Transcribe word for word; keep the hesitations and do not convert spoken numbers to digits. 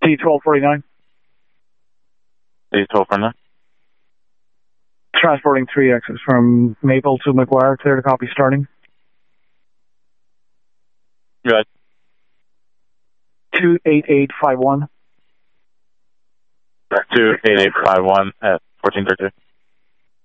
D twelve forty-nine. D twelve forty-nine. Transporting three X's from Maple to McGuire. Clear to copy starting. Good. two eight eight five one. two eight eight five one at fourteen thirty-two.